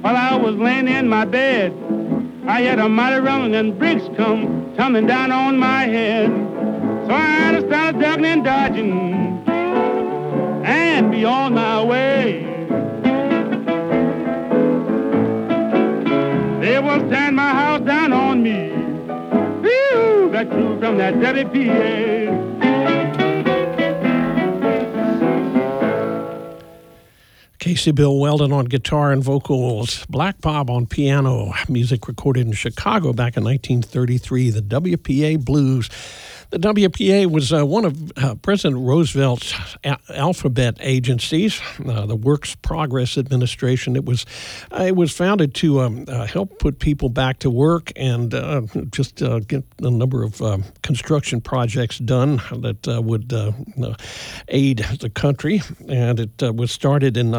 While I was laying in my bed, I heard a mighty rumbling and bricks come tumbling down on my head. So I started ducking and dodging and be on my way. They was tearing my house down on me. Whew, that crew from that WPA. Casey Bill Weldon on guitar and vocals, Black Bob on piano, music recorded in Chicago back in 1933, the WPA Blues. The WPA was one of President Roosevelt's alphabet agencies, the Works Progress Administration. It was founded to help put people back to work and just get a number of construction projects done that would aid the country. And it was started in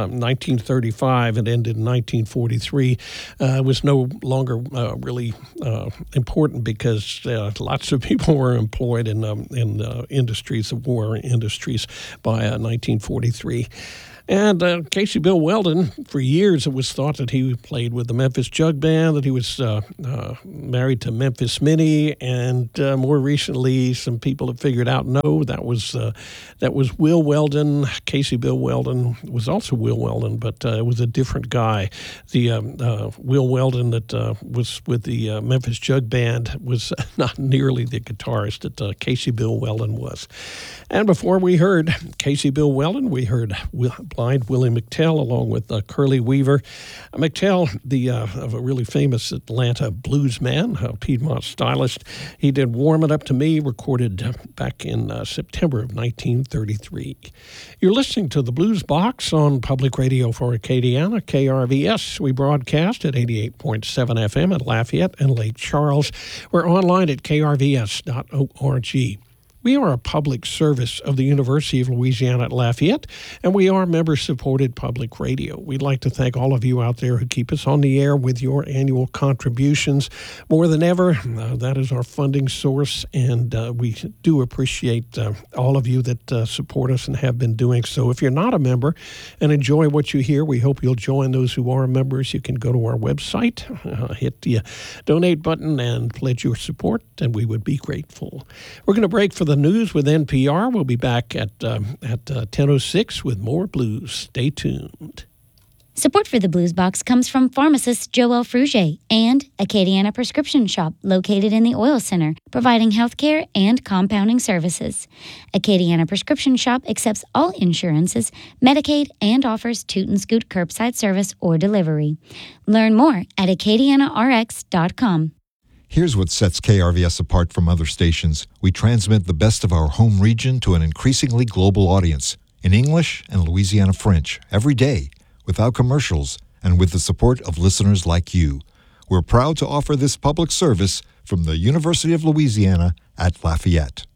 1935 and ended in 1943. It was no longer really important because lots of people were employed in industries, the war industries, by 1943. And Casey Bill Weldon, for years it was thought that he played with the Memphis Jug Band, that he was married to Memphis Minnie, and more recently some people have figured out, no, that was Will Weldon. Casey Bill Weldon was also Will Weldon, but it was a different guy. The Will Weldon that was with the Memphis Jug Band was not nearly the guitarist that Casey Bill Weldon was. And before we heard Casey Bill Weldon, we heard Blind Willie McTell along with Curly Weaver. McTell, of a really famous Atlanta blues man, Piedmont stylist. He did Warm It Up to Me, recorded back in September of 1933. You're listening to the Blues Box on Public Radio for Acadiana, KRVS. We broadcast at 88.7 FM at Lafayette and Lake Charles. We're online at krvs.org. We are a public service of the University of Louisiana at Lafayette, and we are member-supported public radio. We'd like to thank all of you out there who keep us on the air with your annual contributions. More than ever, that is our funding source, and we do appreciate all of you that support us and have been doing so. If you're not a member and enjoy what you hear, we hope you'll join those who are members. You can go to our website, hit the donate button, and pledge your support, and we would be grateful. We're going to break for the news with NPR. We'll be back at 10:06 with more blues. Stay tuned. Support for the Blues Box comes from pharmacist Joel Frugier and Acadiana Prescription Shop, located in the Oil Center, providing healthcare and compounding services. Acadiana Prescription Shop accepts all insurances, Medicaid, and offers toot and scoot curbside service or delivery. Learn more at acadianarx.com. Here's what sets KRVS apart from other stations. We transmit the best of our home region to an increasingly global audience, in English and Louisiana French, every day, without commercials, and with the support of listeners like you. We're proud to offer this public service from the University of Louisiana at Lafayette.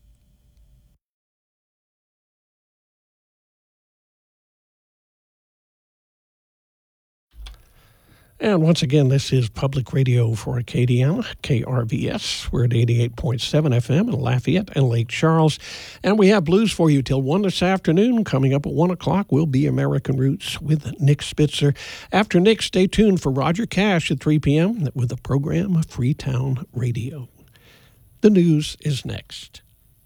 And once again, this is Public Radio for Acadiana, KRVS. We're at 88.7 FM in Lafayette and Lake Charles. And we have blues for you till 1 this afternoon. Coming up at 1 o'clock will be American Roots with Nick Spitzer. After Nick, stay tuned for Roger Cash at 3 p.m. with the program Freetown Radio. The news is next.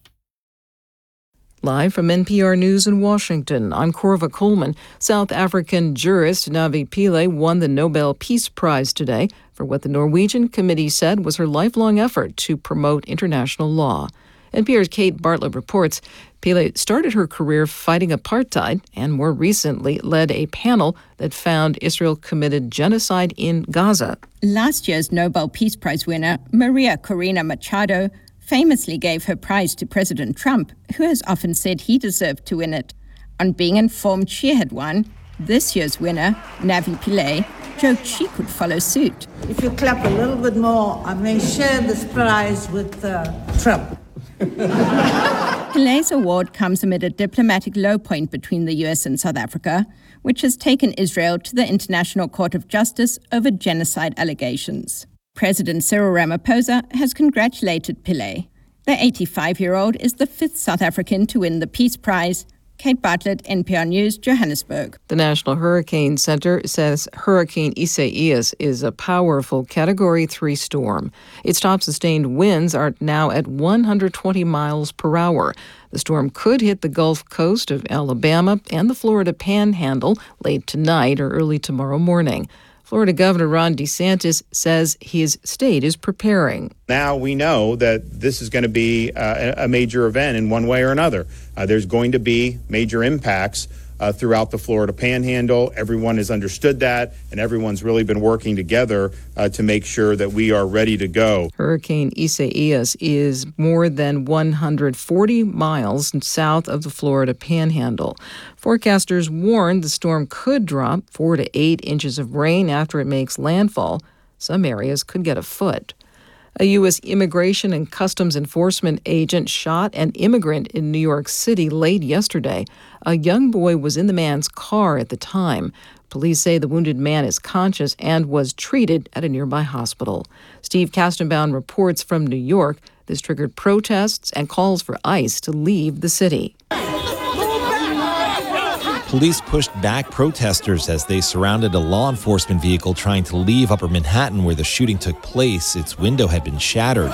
Live from NPR News in Washington, I'm Corva Coleman. South African jurist Navi Pillay won the Nobel Peace Prize today for what the Norwegian committee said was her lifelong effort to promote international law. NPR's Kate Bartlett reports Pillay started her career fighting apartheid and more recently led a panel that found Israel committed genocide in Gaza. Last year's Nobel Peace Prize winner, Maria Corina Machado, famously gave her prize to President Trump, who has often said he deserved to win it. On being informed she had won, this year's winner, Navi Pillay, joked she could follow suit. If you clap a little bit more, I may share this prize with Trump. Pillay's award comes amid a diplomatic low point between the U.S. and South Africa, which has taken Israel to the International Court of Justice over genocide allegations. President Cyril Ramaphosa has congratulated Pillay. The 85-year-old is the fifth South African to win the Peace Prize, Kate Bartlett, NPR News, Johannesburg. The National Hurricane Center says Hurricane Isaias is a powerful Category 3 storm. Its top sustained winds are now at 120 miles per hour. The storm could hit the Gulf Coast of Alabama and the Florida Panhandle late tonight or early tomorrow morning. Florida Governor Ron DeSantis says his state is preparing. Now we know that this is going to be a major event in one way or another. There's going to be major impacts throughout the Florida Panhandle. Everyone has understood that, and everyone's really been working together to make sure that we are ready to go. Hurricane Isaias is more than 140 miles south of the Florida Panhandle. Forecasters warned the storm could drop 4 to 8 inches of rain after it makes landfall. Some areas could get a foot. A U.S. Immigration and Customs Enforcement agent shot an immigrant in New York City late yesterday. A young boy was in the man's car at the time. Police say the wounded man is conscious and was treated at a nearby hospital. Steve Kastenbaum reports from New York. This triggered protests and calls for ICE to leave the city. Police pushed back protesters as they surrounded a law enforcement vehicle trying to leave Upper Manhattan where the shooting took place. Its window had been shattered.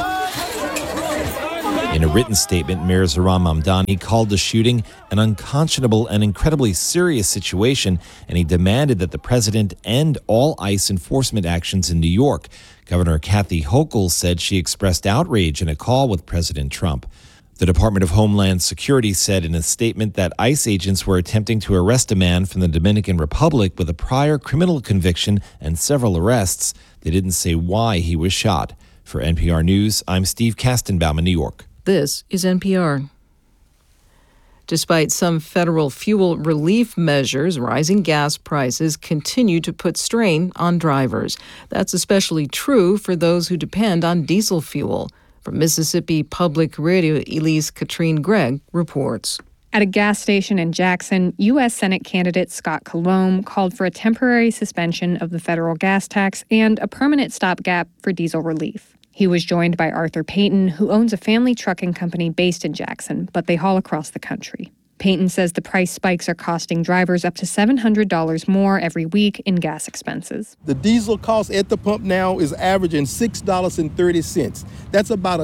In a written statement, Mayor Zohran Mamdani called the shooting an unconscionable and incredibly serious situation, and he demanded that the president end all ICE enforcement actions in New York. Governor Kathy Hochul said she expressed outrage in a call with President Trump. The Department of Homeland Security said in a statement that ICE agents were attempting to arrest a man from the Dominican Republic with a prior criminal conviction and several arrests. They didn't say why he was shot. For NPR News, I'm Steve Kastenbaum in New York. This is NPR. Despite some federal fuel relief measures, rising gas prices continue to put strain on drivers. That's especially true for those who depend on diesel fuel. From Mississippi Public Radio, Elise Katrine Gregg reports. At a gas station in Jackson, U.S. Senate candidate Scott Colomb called for a temporary suspension of the federal gas tax and a permanent stopgap for diesel relief. He was joined by Arthur Payton, who owns a family trucking company based in Jackson, but they haul across the country. Payton says the price spikes are costing drivers up to $700 more every week in gas expenses. The diesel cost at the pump now is averaging $6.30. That's about a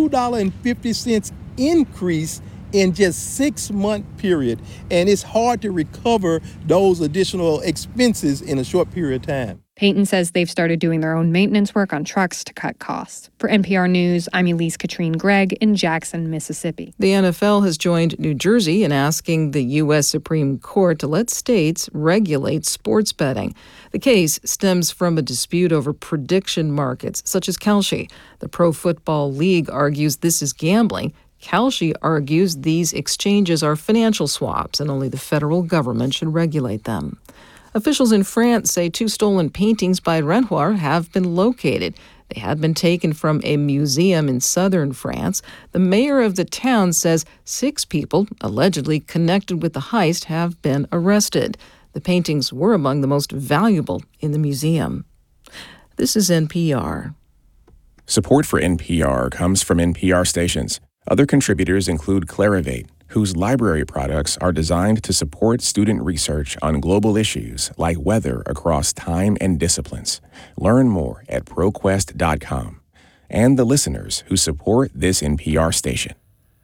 $2.50 increase in just 6-month period. And it's hard to recover those additional expenses in a short period of time. Payton says they've started doing their own maintenance work on trucks to cut costs. For NPR News, I'm Elise Katrine Gregg in Jackson, Mississippi. The NFL has joined New Jersey in asking the U.S. Supreme Court to let states regulate sports betting. The case stems from a dispute over prediction markets, such as Kalshi. The Pro Football League argues this is gambling. Kalshi argues these exchanges are financial swaps and only the federal government should regulate them. Officials in France say 2 stolen paintings by Renoir have been located. They had been taken from a museum in southern France. The mayor of the town says 6 people allegedly connected with the heist have been arrested. The paintings were among the most valuable in the museum. This is NPR. Support for NPR comes from NPR stations. Other contributors include Clarivate, whose library products are designed to support student research on global issues like weather across time and disciplines. Learn more at ProQuest.com. And the listeners who support this NPR station.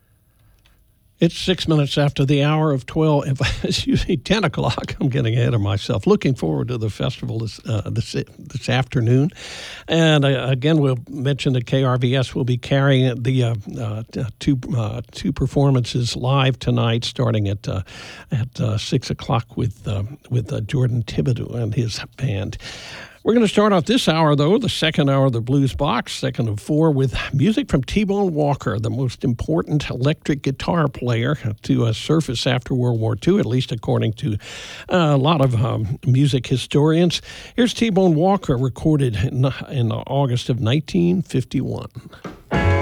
It's 6 minutes after the hour of 12. It's usually 10 o'clock. I'm getting ahead of myself. Looking forward to the festival this afternoon. And again, we'll mention that KRVS will be carrying the two performances live tonight, starting at 6 o'clock with Jordan Thibodeau and his band. We're going to start off this hour, though, the second hour of the Blues Box, second of 4, with music from T-Bone Walker, the most important electric guitar player to surface after World War II, at least according to a lot of music historians. Here's T-Bone Walker, recorded in August of 1951.